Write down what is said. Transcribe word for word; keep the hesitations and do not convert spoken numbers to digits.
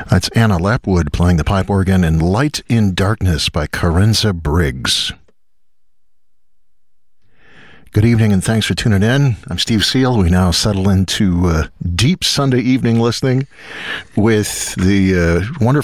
That's Anna Lapwood playing the pipe organ in Light in Darkness by Carenza Briggs. Good evening and thanks for tuning in. I'm Steve Seal. We now settle into uh, deep Sunday evening listening with the uh, wonderful